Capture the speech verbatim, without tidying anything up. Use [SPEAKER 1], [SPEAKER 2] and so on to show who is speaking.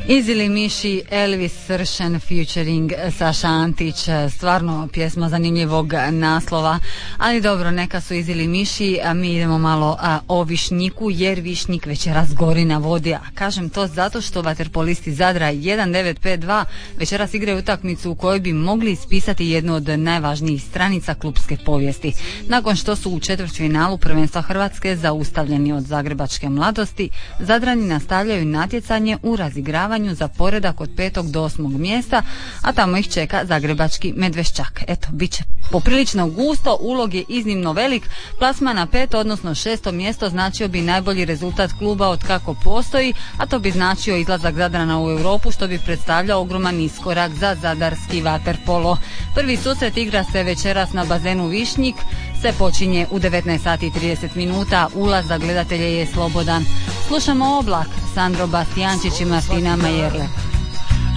[SPEAKER 1] Izili Miši, Elvis Sršen featuring Saša Antić, stvarno pjesma zanimljivog naslova, ali dobro, neka su Izili Miši, a mi idemo malo a, o Višnjiku, jer Višnjik večeras gori na vodi, a kažem to zato što vaterpolisti Zadra jedan devet pet dva večeras igraju utakmicu u kojoj bi mogli ispisati jednu od najvažnijih stranica klubske povijesti. Nakon što su u četvrtfinalu prvenstva Hrvatske zaustavljeni od zagrebačke Mladosti, Zadrani nastavljaju natjecanje u razigravanju za poredak od petog do osmog mjesta, a tamo ih čeka zagrebački Medveščak. Eto, bit će poprilično gusto, ulog je iznimno velik, plasma na peto, odnosno šesto mjesto značio bi najbolji rezultat kluba od kako postoji, a to bi značio izlazak Zadrana u Europu, što bi predstavljao ogroman iskorak za zadarski vaterpolo. Prvi susret igra se večeras na bazenu Višnjik, sve počinje u devetnaest sati i trideset minuta, ulaz za gledatelje je slobodan. Slušamo Oblak, Sandro Bastijančić i Martina Majerle.